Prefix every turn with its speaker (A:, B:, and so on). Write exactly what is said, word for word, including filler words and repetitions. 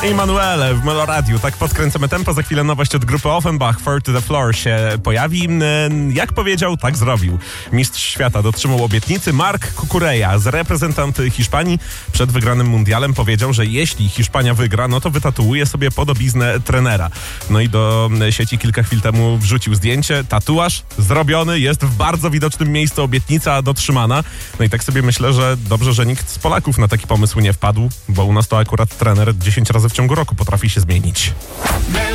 A: Emanuele w Melo Radio. Tak podkręcamy tempo. Za chwilę nowość od grupy Offenbach. Four to the Floor się pojawi. Jak powiedział, tak zrobił. Mistrz świata dotrzymał obietnicy. Marc Cucurella, reprezentant Hiszpanii, przed wygranym mundialem powiedział, że jeśli Hiszpania wygra, no to wytatuuje sobie podobiznę trenera. No i do sieci kilka chwil temu wrzucił zdjęcie. Tatuaż zrobiony, jest w bardzo widocznym miejscu, obietnica dotrzymana. No i tak sobie myślę, że dobrze, że nikt z Polaków na taki pomysł nie wpadł, bo u nas to akurat trener dziesięć razy w ciągu roku potrafi się zmienić.